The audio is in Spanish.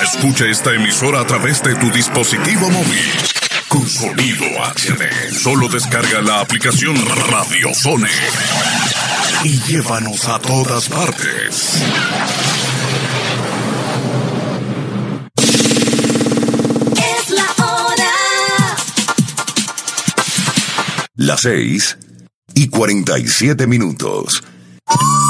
Escucha esta emisora a través de tu dispositivo móvil. Con sonido HD. Solo descarga la aplicación Radio Zone y llévanos a todas partes. Es la hora. Las 6:47.